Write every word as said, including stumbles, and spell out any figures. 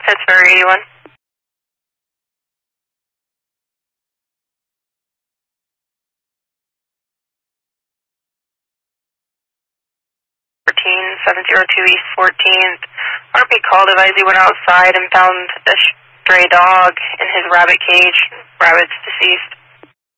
Pittsburgh eighty-one. fourteen, seven zero two East fourteenth. R P called, advised he went outside and found a stray dog in his rabbit cage. Rabbit's deceased.